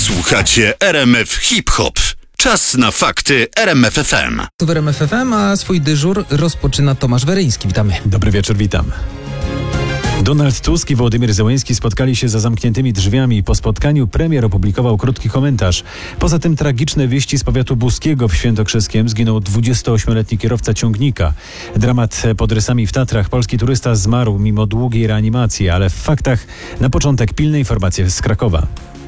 Słuchacie RMF Hip Hop. Czas na fakty RMF FM. Tu w RMF FM, a swój dyżur rozpoczyna Tomasz Weryński. Witamy. Dobry wieczór, witam. Donald Tusk i Wołodymyr Zełenski spotkali się za zamkniętymi drzwiami. Po spotkaniu premier opublikował krótki komentarz. Poza tym tragiczne wieści z powiatu buskiego w Świętokrzyskiem. Zginął 28-letni kierowca ciągnika. Dramat pod Rysami w Tatrach. Polski turysta zmarł mimo długiej reanimacji, ale w faktach na początek pilne informacje z Krakowa.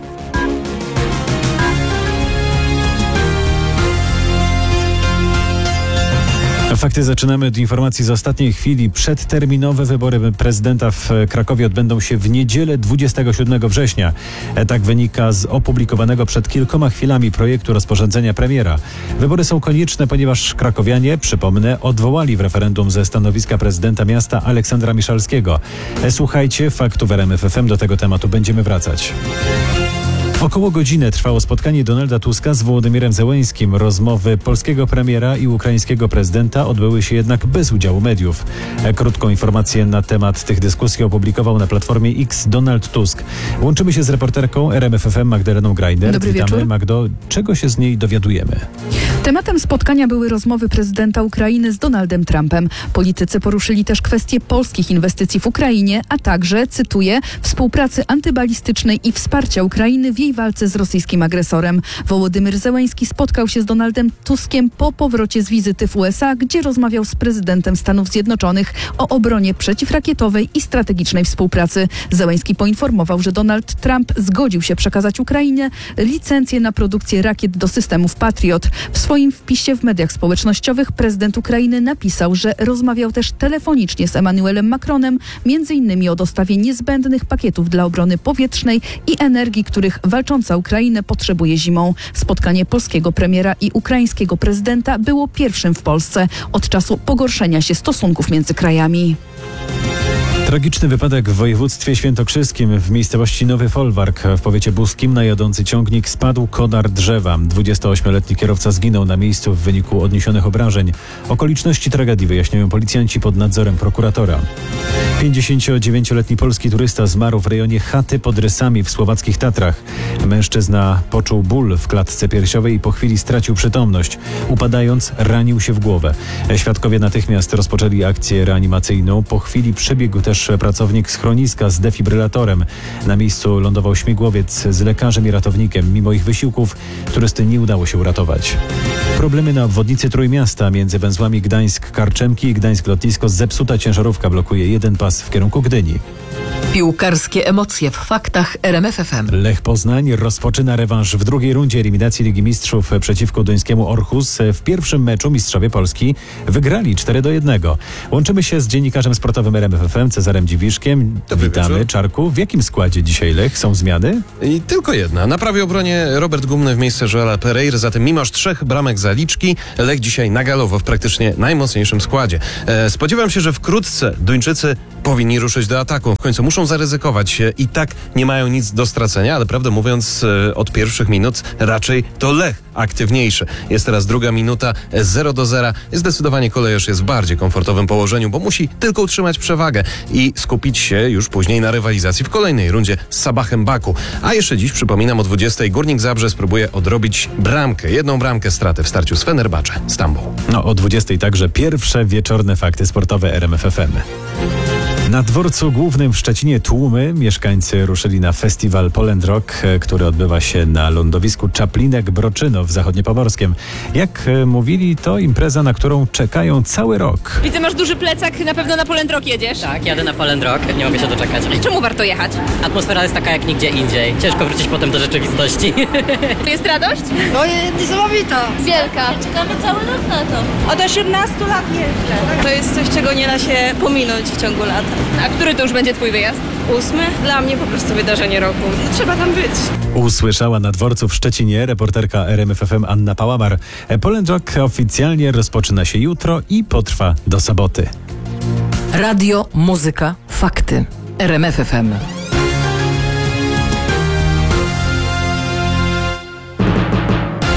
Fakty zaczynamy od informacji z ostatniej chwili. Przedterminowe wybory prezydenta w Krakowie odbędą się w niedzielę 27 września. Tak wynika z opublikowanego przed kilkoma chwilami projektu rozporządzenia premiera. Wybory są konieczne, ponieważ krakowianie, przypomnę, odwołali w referendum ze stanowiska prezydenta miasta Aleksandra Miszalskiego. Słuchajcie, faktów RMF FM, do tego tematu będziemy wracać. Około godziny trwało spotkanie Donalda Tuska z Wołodymyrem Zełenskim. Rozmowy polskiego premiera i ukraińskiego prezydenta odbyły się jednak bez udziału mediów. Krótką informację na temat tych dyskusji opublikował na Platformie X Donald Tusk. Łączymy się z reporterką RMF FM Magdaleną Grajner. Dobry Witamy, wieczór. Magdo. Czego się z niej dowiadujemy? Tematem spotkania były rozmowy prezydenta Ukrainy z Donaldem Trumpem. Politycy poruszyli też kwestie polskich inwestycji w Ukrainie, a także, cytuję, współpracy antybalistycznej i wsparcia Ukrainy w jej walce z rosyjskim agresorem. Wołodymyr Zełenski spotkał się z Donaldem Tuskiem po powrocie z wizyty w USA, gdzie rozmawiał z prezydentem Stanów Zjednoczonych o obronie przeciwrakietowej i strategicznej współpracy. Zełenski poinformował, że Donald Trump zgodził się przekazać Ukrainie licencję na produkcję rakiet do systemów Patriot. W swoim wpisie w mediach społecznościowych prezydent Ukrainy napisał, że rozmawiał też telefonicznie z Emmanuelem Macronem, m.in. o dostawie niezbędnych pakietów dla obrony powietrznej i energii, których walcząca Ukraina potrzebuje zimą. Spotkanie polskiego premiera i ukraińskiego prezydenta było pierwszym w Polsce od czasu pogorszenia się stosunków między krajami. Tragiczny wypadek w województwie świętokrzyskim w miejscowości Nowy Folwark w powiecie buskim. Na jadący ciągnik spadł konar drzewa. 28-letni kierowca zginął na miejscu w wyniku odniesionych obrażeń. Okoliczności tragedii wyjaśniają policjanci pod nadzorem prokuratora. 59-letni polski turysta zmarł w rejonie chaty pod Rysami w słowackich Tatrach. Mężczyzna poczuł ból w klatce piersiowej i po chwili stracił przytomność. Upadając, ranił się w głowę. Świadkowie natychmiast rozpoczęli akcję reanimacyjną. Po chwili przebiegł też pracownik schroniska z defibrylatorem. Na miejscu lądował śmigłowiec z lekarzem i ratownikiem. Mimo ich wysiłków turysty nie udało się uratować. Problemy na obwodnicy Trójmiasta między węzłami Gdańsk-Karczemki i Gdańsk-Lotnisko. Zepsuta ciężarówka blokuje jeden pas w kierunku Gdyni. Piłkarskie emocje w faktach RMF FM. Lech Poznań rozpoczyna rewanż w drugiej rundzie eliminacji Ligi Mistrzów przeciwko duńskiemu Orhus. W pierwszym meczu mistrzowie Polski wygrali 4-1. Łączymy się z dziennikarzem sportowym RMF FM Cezarem Dziwiszkiem. Dobry Witamy, wieczór. Czarku. W jakim składzie dzisiaj Lech? Są zmiany? I tylko jedna. Na prawej obronie Robert Gumny w miejsce Joela Pereira. Zatem mimo aż 3 bramek zaliczki, Lech dzisiaj nagalowo w praktycznie najmocniejszym składzie. Spodziewam się, że wkrótce Duńczycy powinni ruszyć do ataku. W końcu muszą zaryzykować. I tak nie mają nic do stracenia, ale prawdę mówiąc od pierwszych minut raczej to Lech aktywniejszy. Jest teraz druga minuta, 0-0. Zdecydowanie Kolejarz jest w bardziej komfortowym położeniu, bo musi tylko utrzymać przewagę i skupić się już później na rywalizacji w kolejnej rundzie z Sabachem Baku. A jeszcze dziś, przypominam, o 20:00 Górnik Zabrze spróbuje odrobić jedną bramkę straty w starciu z Fenerbahce Stambuł. O 20:00 także pierwsze wieczorne fakty sportowe RMF FM. Na dworcu głównym w Szczecinie tłumy. Mieszkańcy ruszyli na festiwal Poland Rock, który odbywa się na lądowisku Czaplinek-Broczyno w Zachodniopomorskiem. Jak mówili, to impreza, na którą czekają cały rok. Widzę, masz duży plecak, na pewno na Poland Rock jedziesz. Tak, jadę na Poland Rock, nie mogę się doczekać. Czemu warto jechać? Atmosfera jest taka jak nigdzie indziej. Ciężko wrócić potem do rzeczywistości. To jest radość? No niesamowita. Wielka. Czekamy cały rok na to. Od 18 lat jeżdżę. To jest coś, czego nie da się pominąć w ciągu lata. A który to już będzie twój wyjazd? 8. Dla mnie po prostu wydarzenie roku. Trzeba tam być. Usłyszała na dworcu w Szczecinie reporterka RMF FM Anna Pałamar. Poland Rock oficjalnie rozpoczyna się jutro i potrwa do soboty. Radio, muzyka, fakty. RMF FM.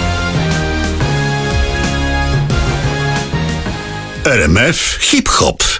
RMF Hip Hop.